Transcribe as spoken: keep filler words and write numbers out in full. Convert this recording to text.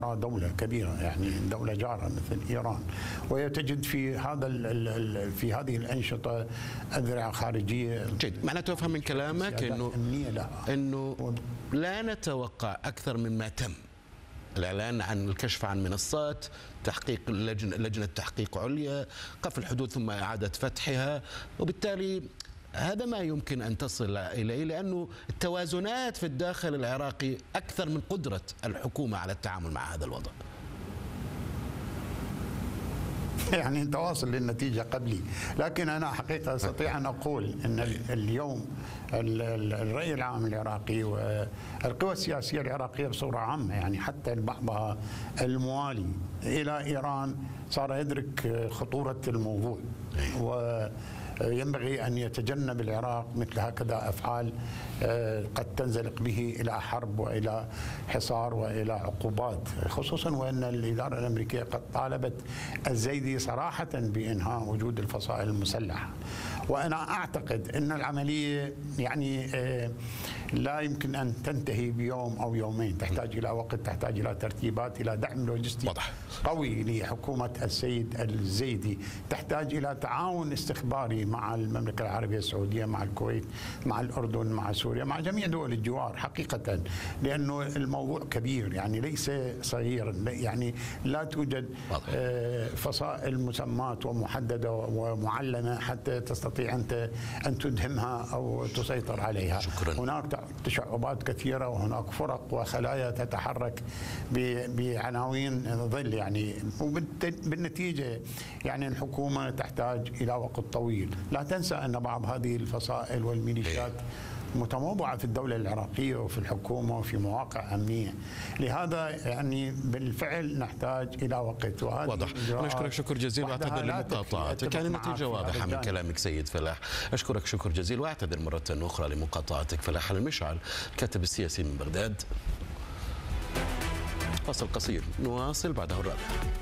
دولة كبيرة، يعني دولة جارة مثل إيران، وهي تجد في هذا في هذه الأنشطة أذرع خارجية. جيد، معناته أفهم من كلامك إنه إنه لا نتوقع أكثر مما تم. الإعلان عن الكشف عن منصات، تحقيق لجنة لجنة تحقيق عليا، قفل الحدود ثم إعادة فتحها، وبالتالي هذا ما يمكن أن تصل إليه، لأنه التوازنات في الداخل العراقي أكثر من قدرة الحكومة على التعامل مع هذا الوضع. يعني أنت واصل للنتيجة قبلي، لكن أنا حقيقة أستطيع أن أقول أن اليوم الرأي العام العراقي والقوى السياسية العراقية بصورة عامة، يعني حتى بعضها الموالي إلى إيران، صار يدرك خطورة الموضوع، وينبغي أن يتجنب العراق مثل هكذا أفعال قد تنزلق به إلى حرب وإلى حصار وإلى عقوبات، خصوصا وأن الإدارة الأمريكية قد طالبت الزيدي صراحة بإنهاء وجود الفصائل المسلحة. وأنا أعتقد أن العملية يعني لا يمكن أن تنتهي بيوم أو يومين، تحتاج إلى وقت، تحتاج إلى ترتيبات، إلى دعم لوجستي قوي لحكومة السيد الزيدي، تحتاج إلى تعاون استخباري مع المملكة العربية السعودية، مع الكويت، مع الأردن، مع سوريا، مع جميع دول الجوار حقيقة، لأنه الموضوع كبير، يعني ليس صغيرا، يعني لا توجد فصائل مسمات ومحددة ومعلمة حتى تستطيع أنت أن تدهمها أو تسيطر عليها. شكرا. هناك تشعبات كثيرة، وهناك فرق وخلايا تتحرك بعناوين ظل، يعني وبالنتيجة يعني الحكومة تحتاج إلى وقت طويل. لا تنسى أن بعض هذه الفصائل والميليشيات متموضعة في الدولة العراقية وفي الحكومة وفي مواقع أمنية، لهذا يعني بالفعل نحتاج إلى وقت. واضح. نشكرك شكر جزيل واعتذر لمقاطعتك، كان النتيجة واضحة من كلامك سيد فلاح. أشكرك شكر جزيل واعتذر مرة أخرى لمقاطعتك. فلاح المشعل الكاتب السياسي من بغداد. فاصل قصير نواصل بعده الرابع.